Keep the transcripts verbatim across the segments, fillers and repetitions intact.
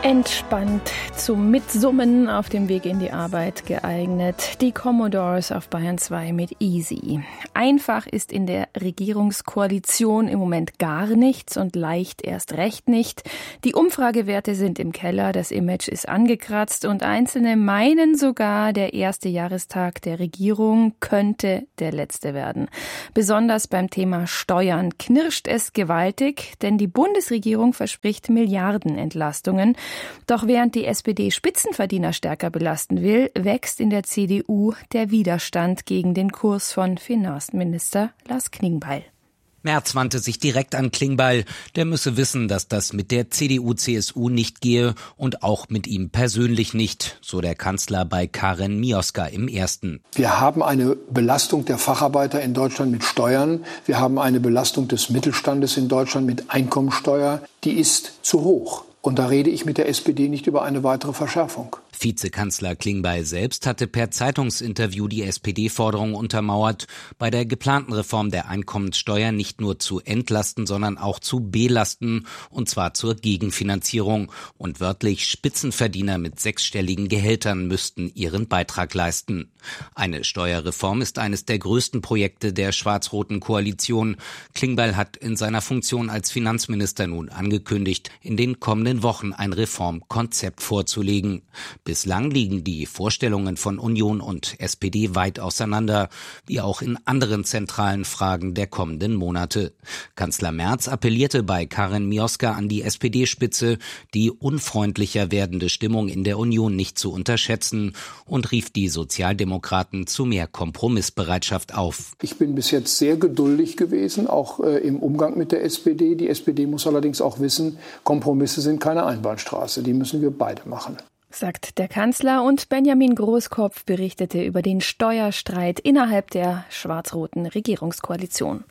Entspannt zum Mitsummen auf dem Weg in die Arbeit geeignet. Die Commodores auf Bayern zwei mit Easy. Einfach ist in der Regierungskoalition im Moment gar nichts und leicht erst recht nicht. Die Umfragewerte sind im Keller, das Image ist angekratzt und Einzelne meinen sogar, der erste Jahrestag der Regierung könnte der letzte werden. Besonders beim Thema Steuern knirscht es gewaltig, denn die Bundesregierung verspricht Milliardenentlastungen. Doch während die S P D Spitzenverdiener stärker belasten will, wächst in der C D U der Widerstand gegen den Kurs von Finanzminister Lars Klingbeil. Merz wandte sich direkt an Klingbeil. Der müsse wissen, dass das mit der C D U C S U nicht gehe und auch mit ihm persönlich nicht, so der Kanzler bei Karin Mioska im Ersten. Wir haben eine Belastung der Facharbeiter in Deutschland mit Steuern. Wir haben eine Belastung des Mittelstandes in Deutschland mit Einkommensteuer. Die ist zu hoch. Und da rede ich mit der S P D nicht über eine weitere Verschärfung. Vizekanzler Klingbeil selbst hatte per Zeitungsinterview die S P D-Forderung untermauert, bei der geplanten Reform der Einkommenssteuer nicht nur zu entlasten, sondern auch zu belasten, und zwar zur Gegenfinanzierung. Und wörtlich Spitzenverdiener mit sechsstelligen Gehältern müssten ihren Beitrag leisten. Eine Steuerreform ist eines der größten Projekte der schwarz-roten Koalition. Klingbeil hat in seiner Funktion als Finanzminister nun angekündigt, in den kommenden Wochen ein Reformkonzept vorzulegen. Bislang liegen die Vorstellungen von Union und S P D weit auseinander, wie auch in anderen zentralen Fragen der kommenden Monate. Kanzler Merz appellierte bei Karin Mioska an die S P D-Spitze, die unfreundlicher werdende Stimmung in der Union nicht zu unterschätzen und rief die Sozialdemokraten zu mehr Kompromissbereitschaft auf. Ich bin bis jetzt sehr geduldig gewesen, auch äh, im Umgang mit der S P D. Die S P D muss allerdings auch wissen, Kompromisse sind keine Einbahnstraße, die müssen wir beide machen. Sagt der Kanzler, und Benjamin Großkopf berichtete über den Steuerstreit innerhalb der schwarz-roten Regierungskoalition.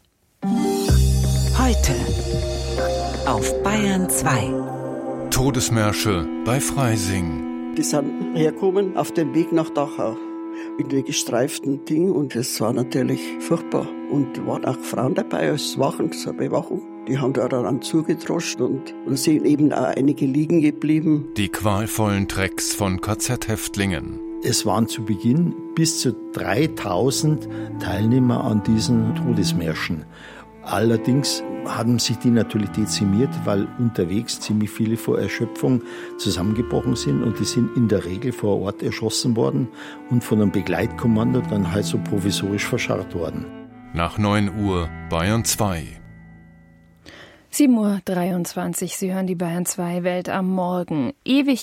Heute auf Bayern zwei. Todesmärsche bei Freising. Die sind hergekommen auf dem Weg nach Dachau in den gestreiften Ding, und es war natürlich furchtbar. Und da waren auch Frauen dabei als Wachen, zur Bewachung. Die haben da daran zugedroscht und, und sind eben auch einige liegen geblieben. Die qualvollen Trecks von K Z-Häftlingen. Es waren zu Beginn bis zu dreitausend Teilnehmer an diesen Todesmärschen. Allerdings haben sich die natürlich dezimiert, weil unterwegs ziemlich viele vor Erschöpfung zusammengebrochen sind, und die sind in der Regel vor Ort erschossen worden und von einem Begleitkommando dann halt so provisorisch verscharrt worden. Nach neun Uhr Bayern zwei. sieben Uhr dreiundzwanzig, Sie hören die Bayern zwei Welt am Morgen.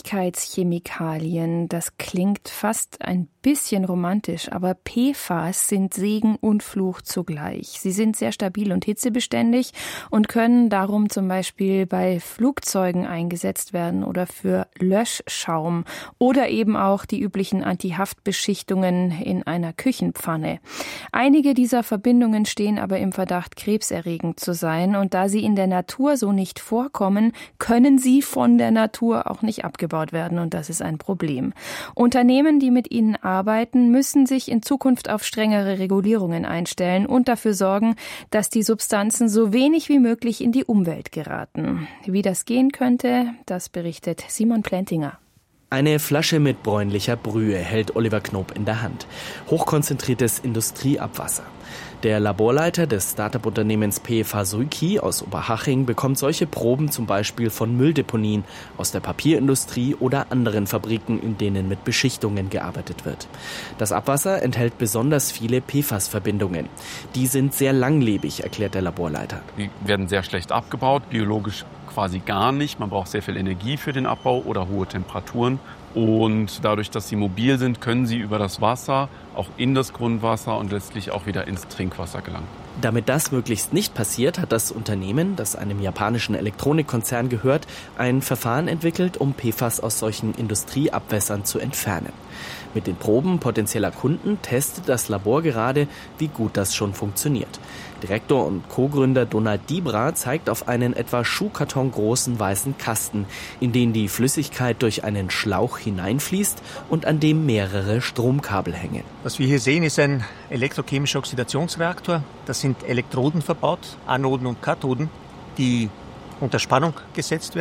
Ewigkeitschemikalien, das klingt fast ein bisschen romantisch, aber P F A S sind Segen und Fluch zugleich. Sie sind sehr stabil und hitzebeständig und können darum zum Beispiel bei Flugzeugen eingesetzt werden oder für Löschschaum oder eben auch die üblichen Antihaftbeschichtungen in einer Küchenpfanne. Einige dieser Verbindungen stehen aber im Verdacht, krebserregend zu sein, und da sie in der Natur so nicht vorkommen, können sie von der Natur auch nicht abgebaut werden, und das ist ein Problem. Unternehmen, die mit ihnen arbeiten, müssen sich in Zukunft auf strengere Regulierungen einstellen und dafür sorgen, dass die Substanzen so wenig wie möglich in die Umwelt geraten. Wie das gehen könnte, das berichtet Simon Plentinger. Eine Flasche mit bräunlicher Brühe hält Oliver Knob in der Hand. Hochkonzentriertes Industrieabwasser. Der Laborleiter des Start-up-Unternehmens P F A Suiki aus Oberhaching bekommt solche Proben zum Beispiel von Mülldeponien aus der Papierindustrie oder anderen Fabriken, in denen mit Beschichtungen gearbeitet wird. Das Abwasser enthält besonders viele P F A S-Verbindungen. Die sind sehr langlebig, erklärt der Laborleiter. Die werden sehr schlecht abgebaut, biologisch quasi gar nicht. Man braucht sehr viel Energie für den Abbau oder hohe Temperaturen. Und dadurch, dass sie mobil sind, können sie über das Wasser auch in das Grundwasser und letztlich auch wieder ins Trinkwasser gelangen. Damit das möglichst nicht passiert, hat das Unternehmen, das einem japanischen Elektronikkonzern gehört, ein Verfahren entwickelt, um P F A S aus solchen Industrieabwässern zu entfernen. Mit den Proben potenzieller Kunden testet das Labor gerade, wie gut das schon funktioniert. Direktor und Co-Gründer Donald Diebra zeigt auf einen etwa schuhkartongroßen weißen Kasten, in den die Flüssigkeit durch einen Schlauch hineinfließt und an dem mehrere Stromkabel hängen. Was wir hier sehen, ist ein elektrochemischer Oxidationsreaktor. Das sind Elektroden verbaut, Anoden und Kathoden, die unter Spannung gesetzt werden.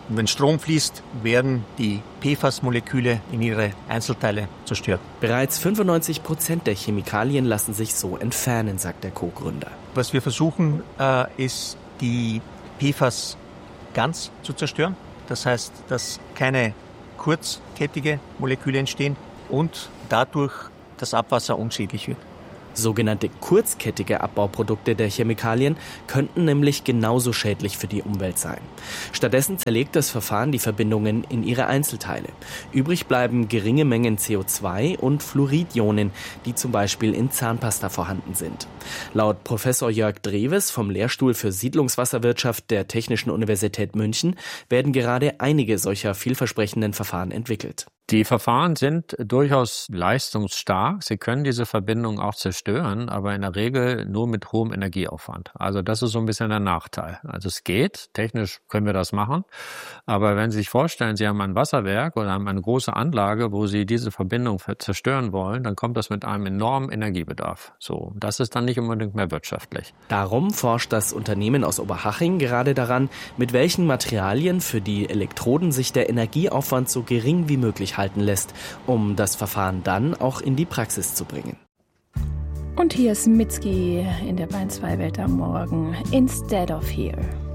Und wenn Strom fließt, werden die P F A S-Moleküle in ihre Einzelteile zerstört. Bereits fünfundneunzig Prozent der Chemikalien lassen sich so entfernen, sagt der Co-Gründer. Was wir versuchen, äh, ist, die P F A S ganz zu zerstören. Das heißt, dass keine kurzkettige Moleküle entstehen und dadurch das Abwasser unschädlich wird. Sogenannte kurzkettige Abbauprodukte der Chemikalien könnten nämlich genauso schädlich für die Umwelt sein. Stattdessen zerlegt das Verfahren die Verbindungen in ihre Einzelteile. Übrig bleiben geringe Mengen C O zwei und Fluoridionen, die zum Beispiel in Zahnpasta vorhanden sind. Laut Professor Jörg Dreves vom Lehrstuhl für Siedlungswasserwirtschaft der Technischen Universität München werden gerade einige solcher vielversprechenden Verfahren entwickelt. Die Verfahren sind durchaus leistungsstark. Sie können diese Verbindung auch zerstören, aber in der Regel nur mit hohem Energieaufwand. Also das ist so ein bisschen der Nachteil. Also es geht, technisch können wir das machen, aber wenn Sie sich vorstellen, Sie haben ein Wasserwerk oder haben eine große Anlage, wo Sie diese Verbindung zerstören wollen, dann kommt das mit einem enormen Energiebedarf. So, das ist dann nicht unbedingt mehr wirtschaftlich. Darum forscht das Unternehmen aus Oberhaching gerade daran, mit welchen Materialien für die Elektroden sich der Energieaufwand so gering wie möglich halten lässt, um das Verfahren dann auch in die Praxis zu bringen. Und hier ist Mitski in der Bayern zwei Welt am Morgen. Instead of Here.